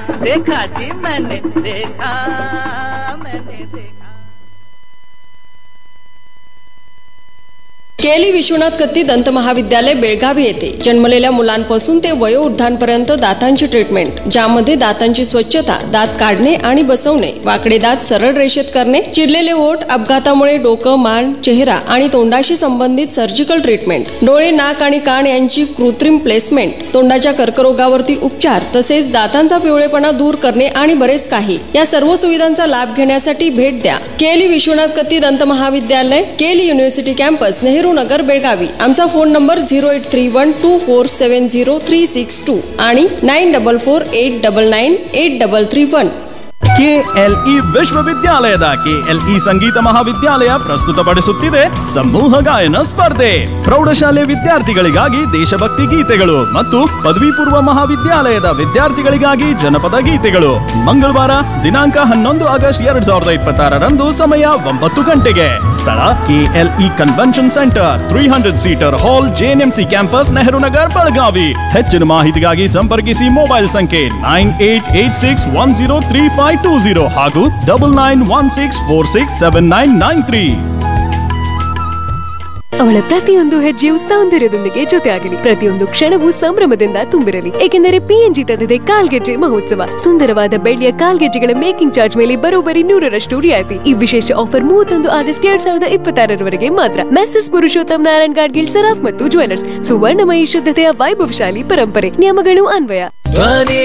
देखा जी मैंने देखा केली विश्वनाथ कत्ती दंत महाविद्यालय बेळगावी येथे जन्मलेल्या मुलांपासून ते वयोवृद्धांपर्यंत दातांची ट्रीटमेंट, ज्यामध्ये दातांची स्वच्छता, दात काढणे आणि बसवणे, वाकडे दात सरळ रेषेत करणे, चिरलेले ओठ, अपघातामुळे डोकं, मान, चेहरा आणि तोंडाशी संबंधित सर्जिकल ट्रीटमेंट, डोळे, नाक आणि कान यांची कृत्रिम प्लेसमेंट, तोंडाच्या कर्करोगावरती उपचार, तसेच दातांचा पिवळेपणा दूर करणे आणि बरेच काही. या सर्व सुविधांचा लाभ घेण्यासाठी भेट द्या केली विश्वनाथ कत्ती दंत महाविद्यालय, केली युनिव्हर्सिटी कॅम्पस, नेहरू नगर, बेळगावी. आमचा फोन नंबर 0831247036 आणि 9448998331. ಕೆಎಲ್ಇ ವಿಶ್ವವಿದ್ಯಾಲಯದ ಕೆಎಲ್ಇ ಸಂಗೀತ ಮಹಾವಿದ್ಯಾಲಯ ಪ್ರಸ್ತುತಪಡಿಸುತ್ತಿದೆ ಸಮೂಹ ಗಾಯನ ಸ್ಪರ್ಧೆ. ಪ್ರೌಢಶಾಲೆ ವಿದ್ಯಾರ್ಥಿಗಳಿಗಾಗಿ ದೇಶಭಕ್ತಿ ಗೀತೆಗಳು ಮತ್ತು ಪದವಿ ಪೂರ್ವ ಮಹಾವಿದ್ಯಾಲಯದ ವಿದ್ಯಾರ್ಥಿಗಳಿಗಾಗಿ ಜನಪದ ಗೀತೆಗಳು. ಮಂಗಳವಾರ ದಿನಾಂಕ 11 ಆಗಸ್ಟ್ 2026 ಸಮಯ 9 ಗಂಟೆಗೆ. ಸ್ಥಳ ಕೆಎಲ್ಇ ಕನ್ವೆನ್ಷನ್ ಸೆಂಟರ್, 300 ಸೀಟರ್ ಹಾಲ್, ಜೆಎನ್ಎಂಸಿ ಕ್ಯಾಂಪಸ್, ನೆಹರು ನಗರ್, ಬೆಳಗಾವಿ. ಹೆಚ್ಚಿನ ಮಾಹಿತಿಗಾಗಿ ಸಂಪರ್ಕಿಸಿ ಮೊಬೈಲ್ ಸಂಖ್ಯೆ 9886103520 ಹಾಗೂ 9916467993. ಅವಳ ಪ್ರತಿಯೊಂದು ಹೆಜ್ಜೆಯು ಸೌಂದರ್ಯದೊಂದಿಗೆ ಜೊತೆಯಾಗಲಿ, ಪ್ರತಿಯೊಂದು ಕ್ಷಣವೂ ಸಂಭ್ರಮದಿಂದ ತುಂಬಿರಲಿ. ಏಕೆಂದರೆ PNG ತಂದಿದೆ ಕಾಲ್ಗೆಜ್ಜೆ ಮಹೋತ್ಸವ. ಸುಂದರವಾದ ಬೆಳ್ಳಿಯ ಕಾಲ್ಗೆಜ್ಜೆಗಳ ಮೇಕಿಂಗ್ ಚಾರ್ಜ್ ಮೇಲೆ ಬರೋಬ್ಬರಿ 100% ರಿಯಾಯಿತಿ. ಈ ವಿಶೇಷ ಆಫರ್ 31 ಆಗಸ್ಟ್ 2026 ಮಾತ್ರ. ಮೆಸರ್ಸ್ ಪುರುಷೋತ್ತಮ್ ನಾರಾಯಣ್ ಗಾಡ್ಗಿಲ್ ಸರಾಫ್ ಮತ್ತು ಜ್ಯುವೆಲರ್ಸ್. ಸುವರ್ಣಮಯಿ ಶುದ್ಧತೆಯ ವೈಭವಶಾಲಿ ಪರಂಪರೆ. ನಿಯಮಗಳು ಅನ್ವಯ.